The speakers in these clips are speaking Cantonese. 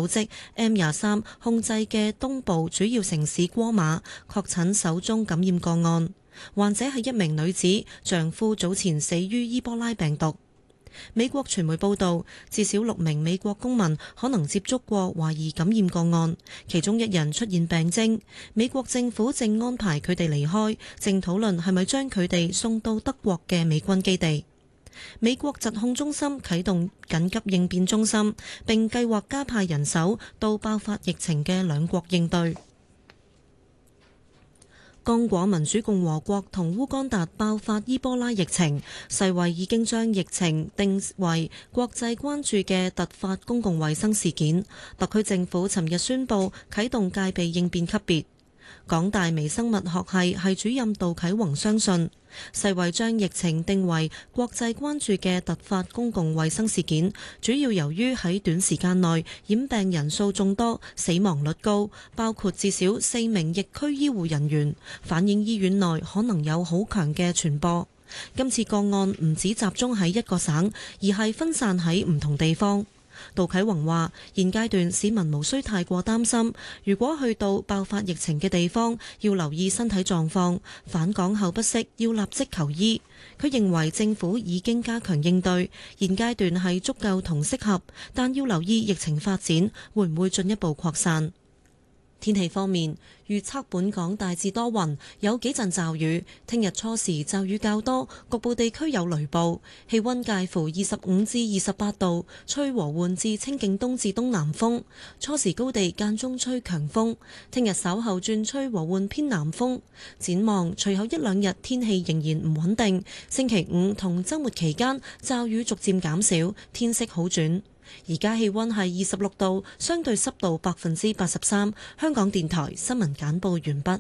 組織 M23 控制嘅東部主要城市戈馬確診首宗感染個案，患者係一名女子，丈夫早前死於伊波拉病毒。美國傳媒報道，至少6名美國公民可能接觸過懷疑感染個案，其中1人出現病徵。美國政府正安排佢哋離開，正討論係咪將佢哋送到德國嘅美軍基地。美國疾控中心啟動緊急應變中心，並計劃加派人手到爆發疫情嘅兩國應對。剛果民主共和國同烏干達爆發伊波拉疫情，世衛已經將疫情定為國際關注嘅突發公共衛生事件。特區政府尋日宣布啟動戒備應變級別。港大微生物學系主任杜啟宏相信，世衛將疫情定為國際關注嘅突發公共衛生事件，主要由於喺短時間內染病人數眾多，死亡率高，包括至少4名疫區醫護人員，反映醫院內可能有好強嘅傳播。今次個案唔只集中喺一個省，而係分散喺唔同地方。杜啟宏話：現階段市民無需太過擔心，如果去到爆發疫情嘅地方，要留意身體狀況，返港後不適要立即求醫。佢認為政府已經加強應對，現階段係足夠同適合，但要留意疫情發展會唔會進一步擴散。天氣方面，預測本港大致多雲，有幾陣驟雨。聽日初時驟雨較多，局部地區有雷暴。氣溫介乎25至28度，吹和緩至清勁東至東南風。初時高地間中吹強風。聽日稍後轉吹和緩偏南風。展望隨後1、2日天氣仍然唔穩定。星期5同週末期間驟雨逐漸減少，天色好轉。而家氣溫係26度，相對濕度83%。香港電台新聞簡報完畢。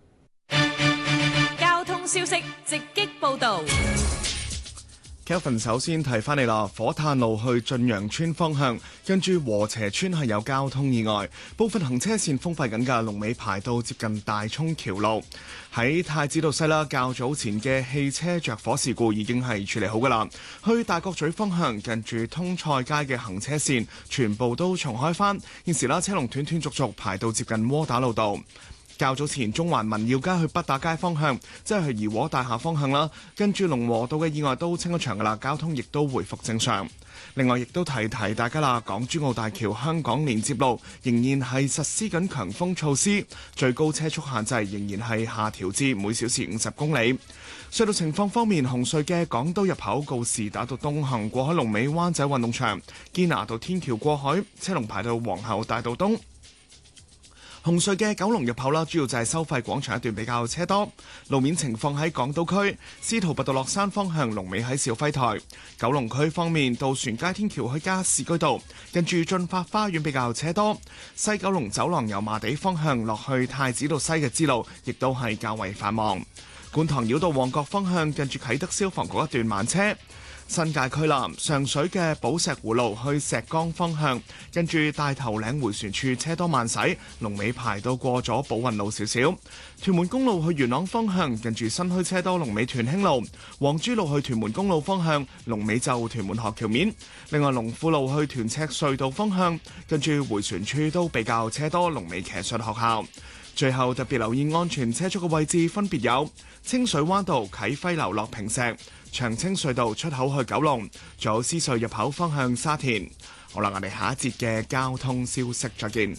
交通消息直擊報道。 Kelvin 首先提翻你啦，火炭路去駿洋村方向，跟住禾輋村係有交通意外，部分行車線封閉緊㗎，龍尾排到接近大涌橋路。喺太子道西啦，較早前嘅汽車着火事故已經係處理好㗎啦。去大角咀方向，近住通菜街嘅行車線全部都重開返，現時啦車龍斷斷續續排到接近窩打老道。較早前中環民耀街去北打街方向，即係去怡和大廈方向啦，跟住龍和道嘅意外都清咗場噶啦，交通亦都回復正常。另外亦都提提大家啦，港珠澳大橋香港連接路仍然係實施緊強風措施，最高車速限制仍然係下調至每小時50公里。隧道情況方面，紅隧嘅港島入口告士打道東行過海龍尾灣仔運動場，堅拿道天橋過海車龍排到皇后大道東。紅隧嘅九龍入口啦，主要就係收費廣場一段比較車多。路面情況喺港島區，司徒拔道落山方向龍尾喺肇輝台。九龍區方面，渡船街天橋去加士居道，近住進發花園比較車多。西九龍走廊油麻地方向落去太子道西嘅支路，亦都係較為繁忙。觀塘繞道旺角方向，近住啟德消防局一段慢車。新界區南上水嘅寶石湖路去石崗方向，跟住大頭嶺迴旋處車多慢駛，龍尾排到過咗寶運路少少。屯門公路去元朗方向，近住新墟車多，龍尾屯興路。黃珠路去屯門公路方向，龍尾就屯門學橋面。另外龍富路去屯赤隧道方向，跟住迴旋處都比較車多，龍尾騎術學校。最後特別留意安全車速嘅位置分別有清水灣道啟輝樓落坪石、長青隧道出口去九龍，仲有獅隧入口方向沙田。好啦，我哋下一節嘅交通消息再見。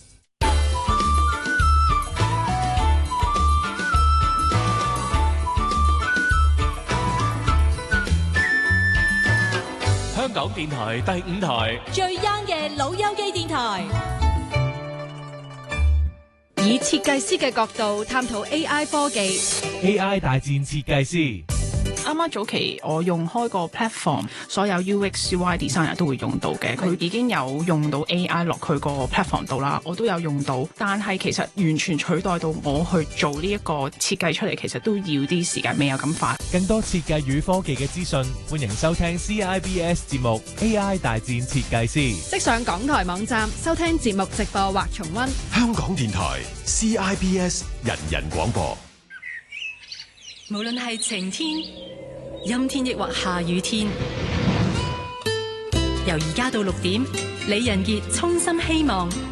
香港電台第5台最 young 嘅老友記電台， 以設計師嘅角度探討 AI 科技。 AI 大戰設計師。 啱啱早期我用開個 platform， 所有 UX、UI designer 都會用到嘅。佢已經有用到 AI 落佢個 platform 度啦，我都有用到。但係其實完全取代到我去做呢一個設計出嚟，其實都要啲時間，未有咁快。 更多設計與科技嘅資訊，歡迎收聽 CIBS 節目 AI 大戰設計師。 即上港台網站收聽節目直播或重溫。 香港電台 CIBS 人人廣播。 無論係晴天、陰天抑或下雨天，由而家到6點，李仁傑衷心希望